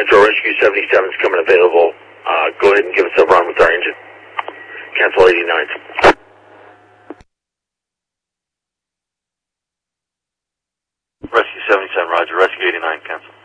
Metro Rescue 77 is coming available. Go ahead and give us a run with our engine. Cancel 89. Rescue 77, roger. Rescue 89, cancel.